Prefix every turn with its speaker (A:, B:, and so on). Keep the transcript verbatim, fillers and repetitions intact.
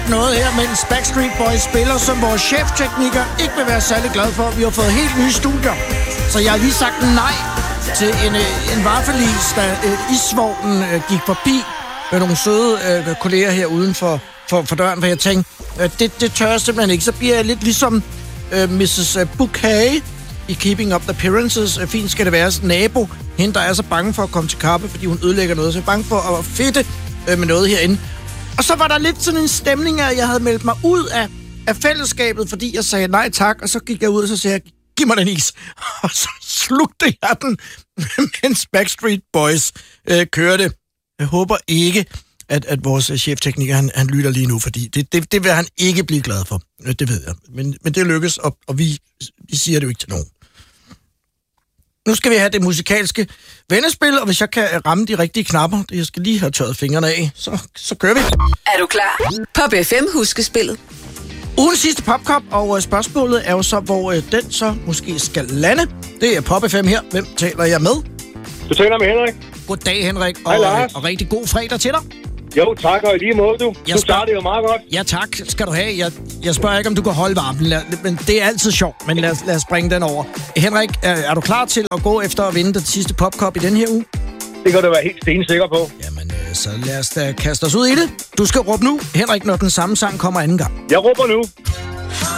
A: sket noget her, mens Backstreet Boys spiller, som vores cheftekniker ikke vil være særlig glad for. Vi har fået helt nye studier, så jeg har lige sagt nej til en, en vaffelis, da øh, isvognen øh, gik forbi med nogle søde øh, kolleger her uden for, for, for døren, for jeg tænkte, øh, det, det tør jeg simpelthen ikke. Så bliver jeg lidt ligesom øh, missus Bouquet i Keeping Up the Appearances. Øh, fint skal det være nabo. Hende, der er så bange for at komme til kappe, fordi hun ødelægger noget, så er bange for at fedte øh, med noget herinde. Og så var der lidt sådan en stemning af, at jeg havde meldt mig ud af, af fællesskabet, fordi jeg sagde nej tak, og så gik jeg ud, og så sagde jeg, giv mig den is. Og så slugte jeg den, mens Backstreet Boys øh, kørte. Jeg håber ikke, at, at vores cheftekniker, han, han lytter lige nu, fordi det, det, det vil han ikke blive glad for. Det ved jeg. Men, men det lykkes, og, og vi, vi siger det jo ikke til nogen. Nu skal vi have det musikalske vennespil, og hvis jeg kan ramme de rigtige knapper, jeg skal lige have tørret fingrene af, så, så kører vi.
B: Er du klar? Pop F M huskespillet.
A: Ugens sidste popkop, og spørgsmålet er jo så, hvor øh, den så måske skal lande. Det er Pop F M her. Hvem taler jeg med?
C: Du taler med Henrik.
A: Goddag, Henrik, og,
C: Hej, Lars.
A: og rigtig god fredag til dig.
C: Jo, tak, og i lige måde, du.
A: Jeg
C: Du
A: spørger-
C: starter jo meget godt.
A: Ja, tak skal du have. Jeg, jeg spørger ikke, om du kan holde varmen, lad- men det er altid sjovt. Men lad, os- lad os bringe den over. Henrik, er, er du klar til at gå efter at vinde den sidste popkop i den her uge?
C: Det kan du være helt stensikker på.
A: Jamen, øh, så lad os da kaste os ud i det. Du skal råbe nu, Henrik, når den samme sang kommer anden gang.
C: Jeg råber nu.